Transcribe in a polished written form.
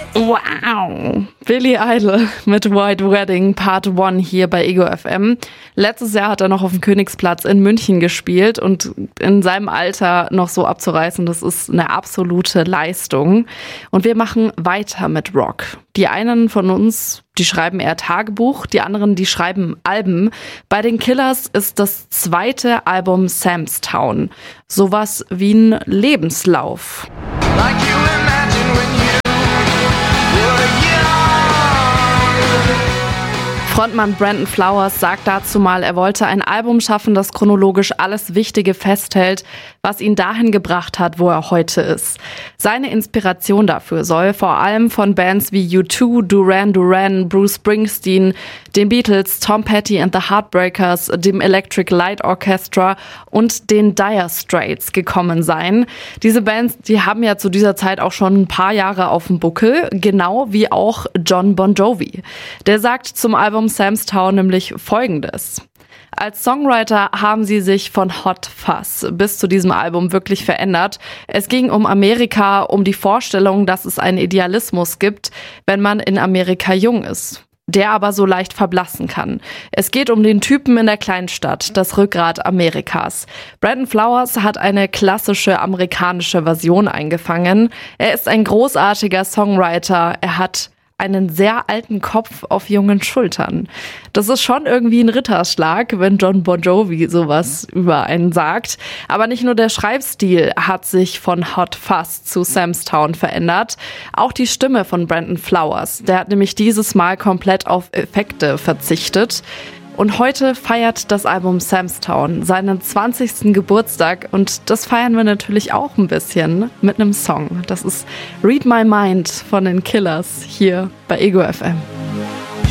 Wow! Billy Idol mit White Wedding Part 1 hier bei Ego FM. Letztes Jahr hat er noch auf dem Königsplatz in München gespielt und in seinem Alter noch so abzureißen, das ist eine absolute Leistung. Und wir machen weiter mit Rock. Die einen von uns, die schreiben eher Tagebuch, die anderen, die schreiben Alben. Bei den Killers ist das zweite Album Sam's Town sowas wie ein Lebenslauf. Like you imagine when you were young. Frontmann Brandon Flowers sagt dazu mal, er wollte ein Album schaffen, das chronologisch alles Wichtige festhält, was ihn dahin gebracht hat, wo er heute ist. Seine Inspiration dafür soll vor allem von Bands wie U2, Duran Duran, Bruce Springsteen, den Beatles, Tom Petty and the Heartbreakers, dem Electric Light Orchestra und den Dire Straits gekommen sein. Diese Bands, die haben ja zu dieser Zeit auch schon ein paar Jahre auf dem Buckel, genau wie auch Jon Bon Jovi. Der sagt zum Album Sam's Town nämlich Folgendes: Als Songwriter haben sie sich von Hot Fuzz bis zu diesem Album wirklich verändert. Es ging um Amerika, um die Vorstellung, dass es einen Idealismus gibt, wenn man in Amerika jung ist, der aber so leicht verblassen kann. Es geht um den Typen in der Kleinstadt, das Rückgrat Amerikas. Brandon Flowers hat eine klassische amerikanische Version eingefangen. Er ist ein großartiger Songwriter. Er hat einen sehr alten Kopf auf jungen Schultern. Das ist schon irgendwie ein Ritterschlag, wenn Jon Bon Jovi sowas über einen sagt. Aber nicht nur der Schreibstil hat sich von Hot Fuzz zu Sam's Town verändert, auch die Stimme von Brandon Flowers. Der hat nämlich dieses Mal komplett auf Effekte verzichtet. Und heute feiert das Album Sam's Town seinen 20. Geburtstag und das feiern wir natürlich auch ein bisschen mit einem Song. Das ist Read My Mind von den Killers hier bei Ego FM.